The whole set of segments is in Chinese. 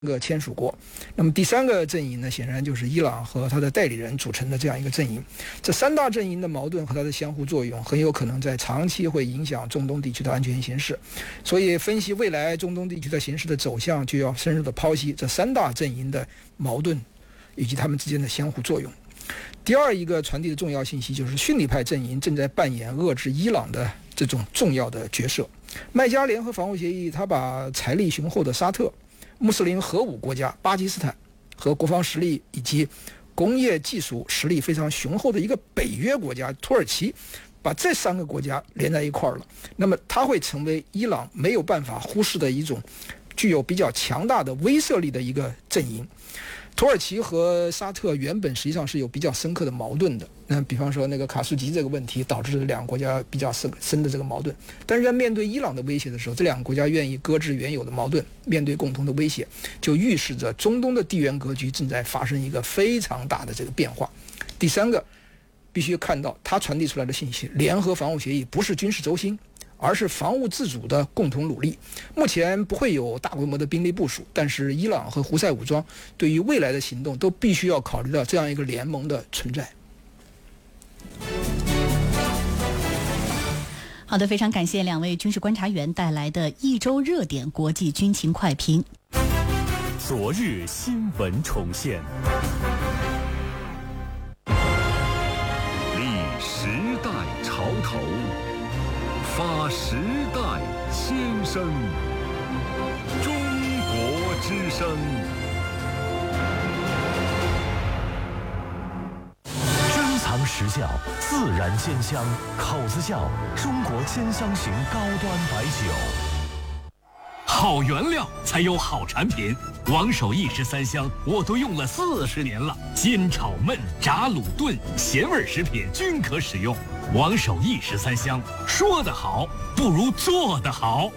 个签署国。那么第三个阵营呢，显然就是伊朗和他的代理人组成的这样一个阵营。这三大阵营的矛盾和它的相互作用，很有可能在长期会影响中东地区的安全形势。所以分析未来中东地区的形势的走向，就要深入的剖析这三大阵营的矛盾以及他们之间的相互作用。第二一个传递的重要信息就是逊尼派阵营正在扮演遏制伊朗的这种重要的角色。麦加联合防务协议，它把财力雄厚的沙特、穆斯林核武国家巴基斯坦和国防实力以及工业技术实力非常雄厚的一个北约国家土耳其，把这三个国家连在一块儿了。那么它会成为伊朗没有办法忽视的一种具有比较强大的威慑力的一个阵营。土耳其和沙特原本实际上是有比较深刻的矛盾的，那比方说那个卡舒吉这个问题导致两个国家比较深的这个矛盾。但是在面对伊朗的威胁的时候，这两个国家愿意搁置原有的矛盾，面对共同的威胁，就预示着中东的地缘格局正在发生一个非常大的这个变化。第三个，必须看到它传递出来的信息，联合防务协议不是军事轴心，而是防务自主的共同努力。目前不会有大规模的兵力部署，但是伊朗和胡塞武装对于未来的行动都必须要考虑到这样一个联盟的存在。 好的，非常感谢两位军事观察员带来的一周热点国际军情快评。 昨日新闻重现，立时代潮头，发时代先声，中国之声。珍藏实效，自然鲜香，口子窖中国鲜香型高端白酒。好原料才有好产品，王守义13香我都用了40年了，煎炒焖炸卤炖咸味食品均可使用。王守义13香，说得好不如做得好。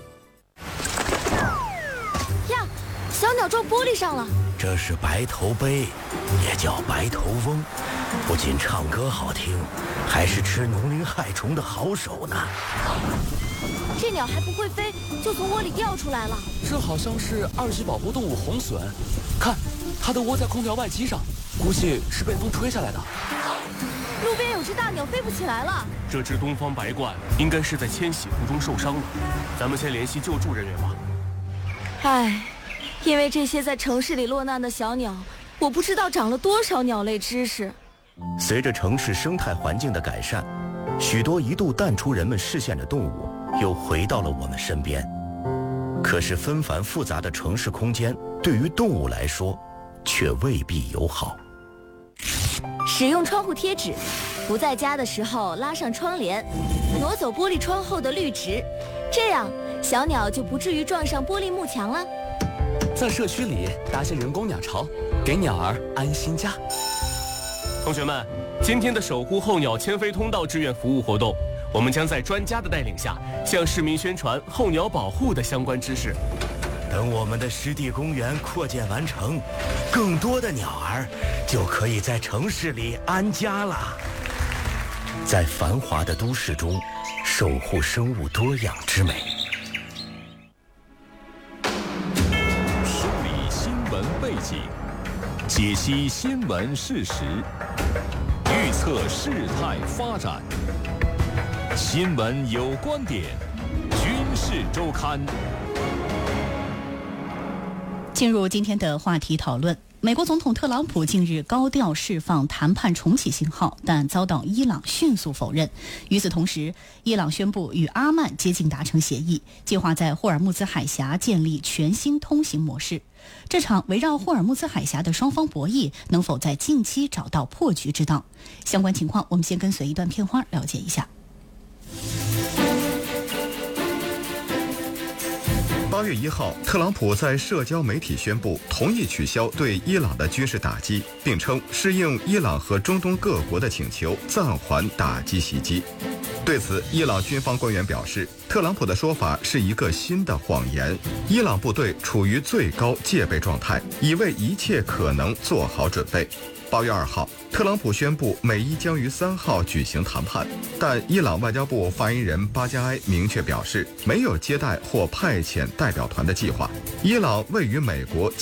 呀，小鸟撞玻璃上了。 这是白头鹎，也叫白头翁，不仅唱歌好听，还是吃农林害虫的好手呢。 这鸟还不会飞，就从窝里掉出来了。 这好像是2级保护动物红隼，看，它的窝在空调外机上，估计是被风吹下来的。 路边有只大鸟飞不起来了。 这只东方白鹳应该是在迁徙途中受伤了，咱们先联系救助人员吧。 唉，因为这些在城市里落难的小鸟，我不知道长了多少鸟类知识。 随着城市生态环境的改善，许多一度淡出人们视线的动物又回到了我们身边。可是纷繁复杂的城市空间对于动物来说却未必友好。 使用窗户贴纸，不在家的时候拉上窗帘，挪走玻璃窗后的绿植，这样小鸟就不至于撞上玻璃幕墙了。 在社区里搭些人工鸟巢，给鸟儿安心家。同学们，今天的守护候鸟迁飞通道志愿服务活动，我们将在专家的带领下，向市民宣传候鸟保护的相关知识。 等我们的湿地公园扩建完成，更多的鸟儿就可以在城市里安家了。在繁华的都市中，守护生物多样之美。 梳理新闻背景，解析新闻事实，预测事态发展。新闻有观点，军事周刊。 进入今天的话题讨论，美国总统特朗普近日高调释放谈判重启信号，但遭到伊朗迅速否认。与此同时，伊朗宣布与阿曼接近达成协议，计划在霍尔木兹海峡建立全新通行模式。这场围绕霍尔木兹海峡的双方博弈能否在近期找到破局之道？相关情况，我们先跟随一段片花了解一下。 8月1号，特朗普在社交媒体宣布同意取消对伊朗的军事打击，并称适应伊朗和中东各国的请求，暂缓打击袭击。对此，伊朗军方官员表示，特朗普的说法是一个新的谎言，伊朗部队处于最高戒备状态，已为一切可能做好准备。 8月2号，特朗普宣布美伊将于3号举行谈判，但伊朗外交部发言人巴加埃明确表示，没有接待或派遣代表团的计划。伊朗未与美国